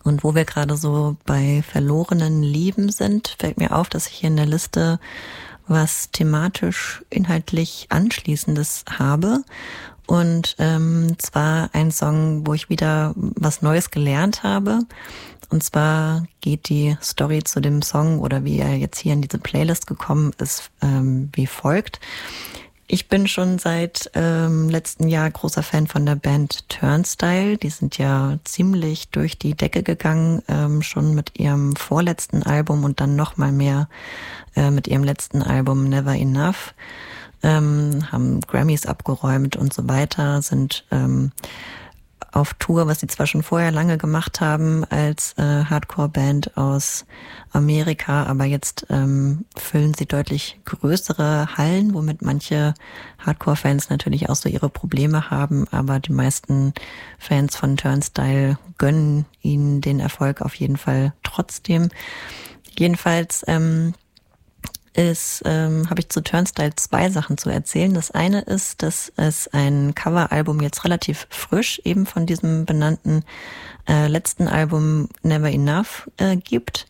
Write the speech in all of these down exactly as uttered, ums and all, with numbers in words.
Und wo wir gerade so bei verlorenen Lieben sind, fällt mir auf, dass ich hier in der Liste was thematisch inhaltlich Anschließendes habe. Und ähm, zwar ein Song, wo ich wieder was Neues gelernt habe. Und zwar geht die Story zu dem Song oder wie er jetzt hier in diese Playlist gekommen ist, ähm, wie folgt. Ich bin schon seit ähm, letzten Jahr großer Fan von der Band Turnstile. Die sind ja ziemlich durch die Decke gegangen, ähm, schon mit ihrem vorletzten Album und dann noch mal mehr äh, mit ihrem letzten Album Never Enough. Ähm, haben Grammys abgeräumt und so weiter, sind ähm, auf Tour, was sie zwar schon vorher lange gemacht haben als äh, Hardcore-Band aus Amerika, aber jetzt ähm, füllen sie deutlich größere Hallen, womit manche Hardcore-Fans natürlich auch so ihre Probleme haben, aber die meisten Fans von Turnstile gönnen ihnen den Erfolg auf jeden Fall trotzdem. Jedenfalls ähm, ist, ähm, habe ich zu Turnstile zwei Sachen zu erzählen. Das eine ist, dass es ein Coveralbum jetzt relativ frisch eben von diesem benannten äh, letzten Album Never Enough äh, gibt,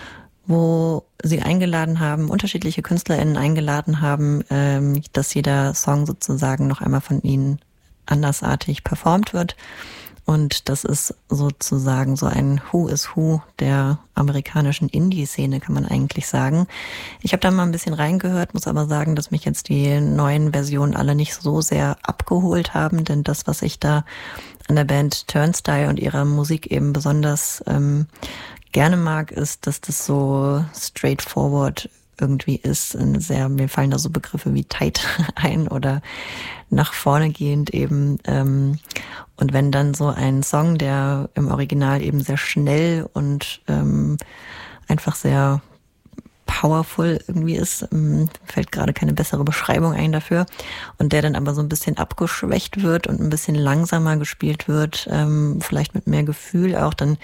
wo sie eingeladen haben, unterschiedliche KünstlerInnen eingeladen haben, ähm, dass jeder Song sozusagen noch einmal von ihnen andersartig performt wird. Und das ist sozusagen so ein Who is Who der amerikanischen Indie-Szene, kann man eigentlich sagen. Ich habe da mal ein bisschen reingehört, muss aber sagen, dass mich jetzt die neuen Versionen alle nicht so sehr abgeholt haben, denn das, was ich da an der Band Turnstile und ihrer Musik eben besonders ähm, gerne mag, ist, dass das so straightforward irgendwie ist. Eine sehr, mir fallen da so Begriffe wie tight ein oder nach vorne gehend eben. Ähm, und wenn dann so ein Song, der im Original eben sehr schnell und ähm, einfach sehr powerful irgendwie ist, ähm, fällt gerade keine bessere Beschreibung ein dafür, und der dann aber so ein bisschen abgeschwächt wird und ein bisschen langsamer gespielt wird, ähm, vielleicht mit mehr Gefühl auch, dann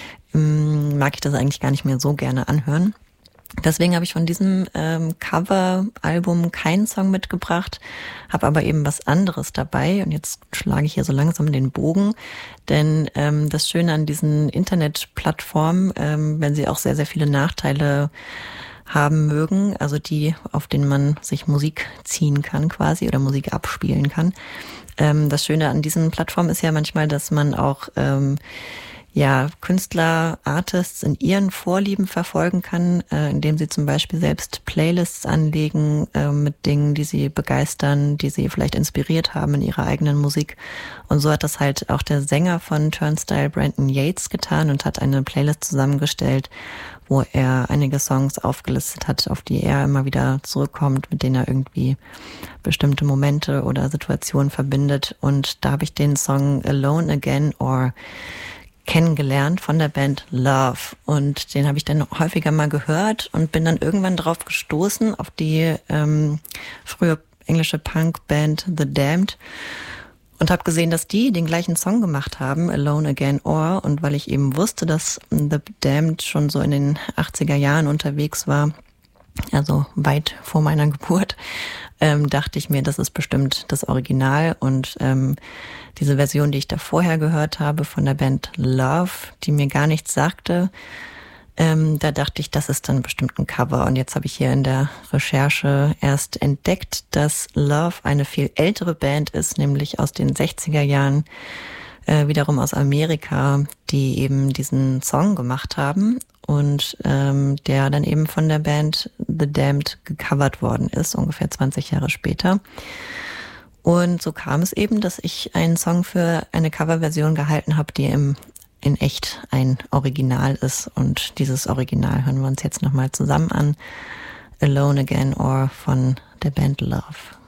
ähm, mag ich das eigentlich gar nicht mehr so gerne anhören. Deswegen habe ich von diesem ähm, Cover-Album keinen Song mitgebracht, habe aber eben was anderes dabei. Und jetzt schlage ich hier so langsam den Bogen, denn ähm, das Schöne an diesen Internetplattformen, ähm, wenn sie auch sehr, sehr viele Nachteile haben mögen, also die, auf denen man sich Musik ziehen kann quasi oder Musik abspielen kann. Ähm, das Schöne an diesen Plattformen ist ja manchmal, dass man auch ähm, ja, Künstler, Artists in ihren Vorlieben verfolgen kann, äh, indem sie zum Beispiel selbst Playlists anlegen äh, mit Dingen, die sie begeistern, die sie vielleicht inspiriert haben in ihrer eigenen Musik. Und so hat das halt auch der Sänger von Turnstile, Brandon Yates, getan und hat eine Playlist zusammengestellt, wo er einige Songs aufgelistet hat, auf die er immer wieder zurückkommt, mit denen er irgendwie bestimmte Momente oder Situationen verbindet. Und da habe ich den Song Alone Again or kennengelernt von der Band Love, und den habe ich dann häufiger mal gehört und bin dann irgendwann drauf gestoßen, auf die ähm, frühe englische Punkband The Damned, und habe gesehen, dass die den gleichen Song gemacht haben, Alone Again Or, und weil ich eben wusste, dass The Damned schon so in den achtziger Jahren unterwegs war, also weit vor meiner Geburt, ähm, dachte ich mir, das ist bestimmt das Original. Und ähm, diese Version, die ich da vorher gehört habe von der Band Love, die mir gar nichts sagte, ähm, da dachte ich, das ist dann bestimmt ein Cover. Und jetzt habe ich hier in der Recherche erst entdeckt, dass Love eine viel ältere Band ist, nämlich aus den sechziger Jahren, äh, wiederum aus Amerika, die eben diesen Song gemacht haben und ähm, der dann eben von der Band The Damned gecovert worden ist, ungefähr zwanzig Jahre später. Und so kam es eben, dass ich einen Song für eine Coverversion gehalten habe, die im, in echt ein Original ist. Und dieses Original hören wir uns jetzt nochmal zusammen an. Alone Again Or von der Band Love.